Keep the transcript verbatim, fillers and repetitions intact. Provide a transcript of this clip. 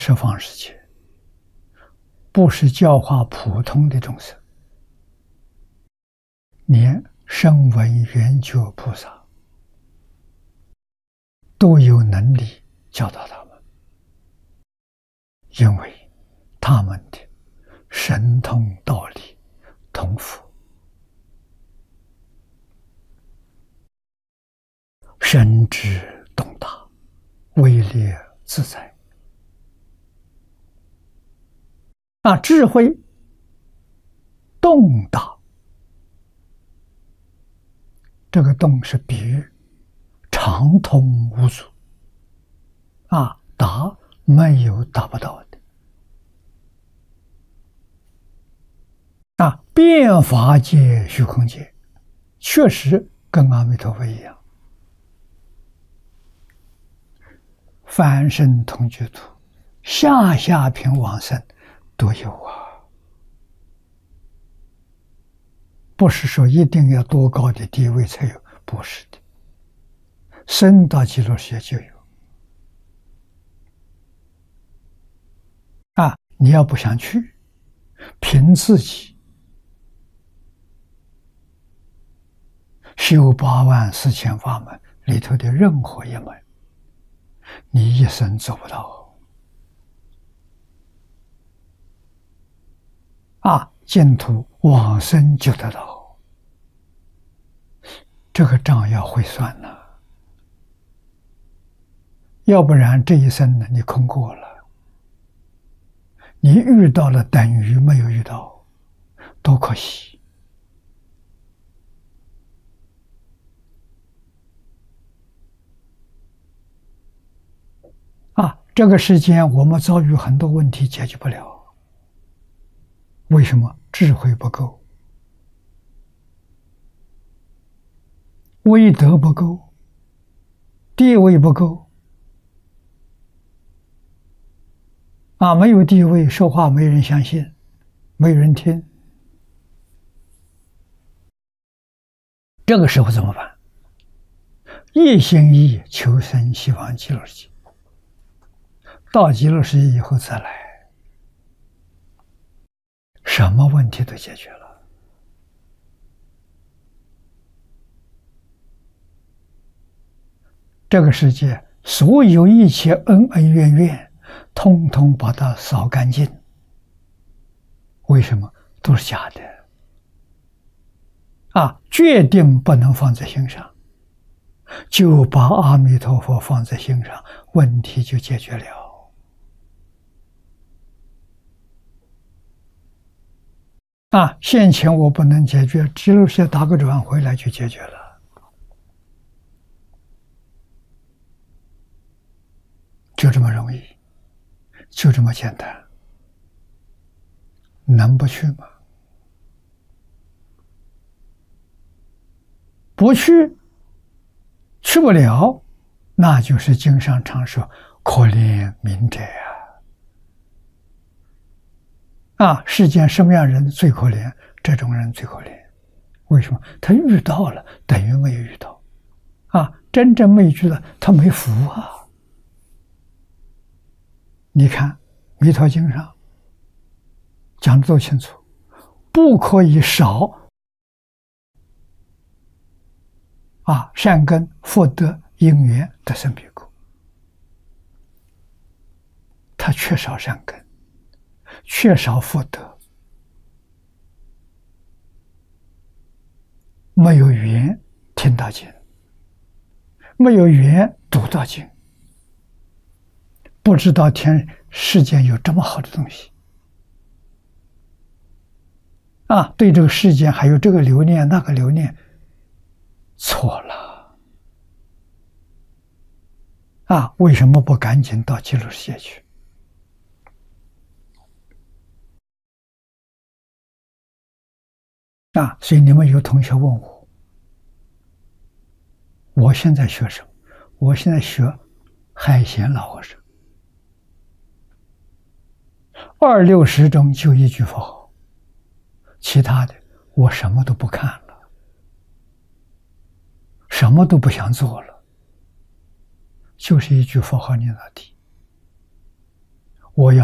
十方世界，不是教化普通的众生，连声闻缘觉菩萨都有能力教导他们，因为他们的神通道理同佛，深知洞达，威力自在。啊，智慧洞达，这个洞是比喻，畅通无阻。啊，达没有达不到的。啊，变法界、虚空界，确实跟阿弥陀佛一样。凡圣同居土，下下品往生都有啊，不是说一定要多高的地位才有，不是的，升到极乐世界就有。啊，你要不想去，凭自己修八万四千法门里头的任何一门，你一生做不到。啊，净土往生就得到，这个账要会算呢，要不然这一生呢你空过了，你遇到了等于没有遇到，多可惜。啊，这个世间我们遭遇很多问题解决不了。为什么？智慧不够，威德不够，地位不够。啊，没有地位，说话没人相信，没人听。这个时候怎么办？一心一意求生西方极乐世界，到极乐世界以后再来，什么问题都解决了。这个世界所有一切恩恩怨怨，通通把它扫干净。为什么？都是假的。啊，决定不能放在心上，就把阿弥陀佛放在心上，问题就解决了。啊，现前我不能解决，极乐世界打个转回来就解决了，就这么容易，就这么简单，能不去吗？不去，去不了，那就是经上常说可怜悯者啊。啊，世间什么样人最可怜？这种人最可怜。为什么？他遇到了，等于没有遇到。啊，真正没遇到，他没福啊。你看《弥陀经》上讲得多清楚，不可以少啊善根、福德、因缘得生彼国。他缺少善根，缺少福德，没有缘听到经，没有缘读到经，不知道天世间有这么好的东西啊！对这个世间还有这个留念那个留念，错了啊！为什么不赶紧到极乐世界去？啊，所以你们有同学问我，我现在学什么？我现在学海贤老和尚，二六十中就一句佛号，其他的我什么都不看了，什么都不想做了，就是一句佛号念到底。 我要。